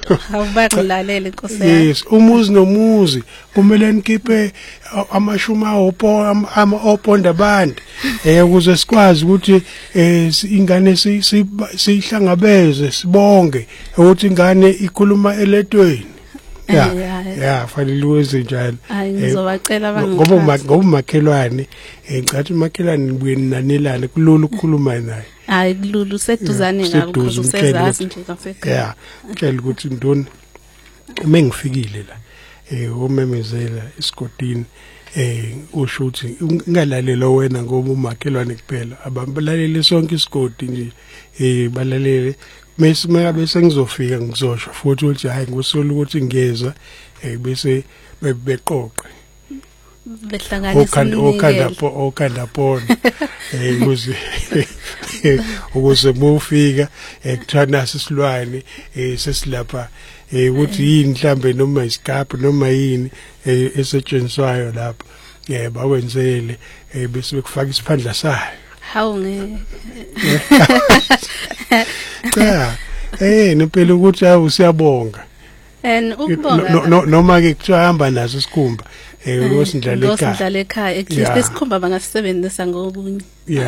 Awubaqilalele Nkosi yami. Yes, umuzi nomuzi kumele nikhiphe amashuma oponda band ukuze sikwazi ukuthi ingane sihlangabeze sibonge ukuthi ingane ikhuluma eletweni. Yeah, fanele wenze njalo. Ngizobacela ngoba umakhelwane ngicathi umakhelwane nibuye nanelane kulolu ukukhuluma naye. Hayi kululu seduzane ngalo usezazi nje kasekhaya. Yeah, ngicela ukuthi ntoni mengifikile la umemezela esigodini usho ukuthi ungalalela wena ngoba umakhelwane kuphela ababalalele sonke isigodi nje balalele bese sengizofika ngizosho futhi ukuthi hayi ngosola ukuthi ngiyeza bese beqoqe behlanganisa okhanda pona ukuze bufika ekuthana sisilwane sesilapha ukuthi yini mhlambe noma isikaphu noma yini esetshenziswayo lapha bawenzele bese bekufaka isiphandla sayo. Hawu cha nempela ukuthi awu siyabonga ukubonga noma ke kuthiwa hamba naso isikhumba ngosindlala ekhaya actually isikhumba bangasisebenzisa ngokunye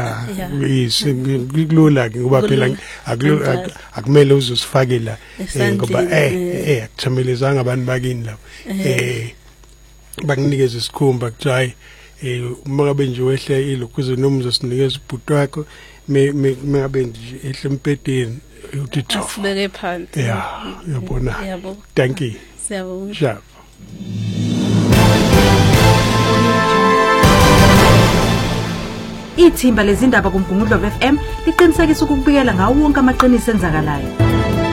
kulula ke ngoba phela akumele uzosifake la ngoba akuthamelezanga abantu bakini lapho bakunikeza isikhumba kuthiwa uma ngabe nje wehle ilokuze noma uzosinikeza ubhuti wakho mengabe nje ehle empedeni uthi asibeke phansi yabona thank you siyabonga sharp. Ithimba lezindaba kuMgungundlovu FM liqinisekisa ukubikela ngawo wonke amaqiniso enzakalayo.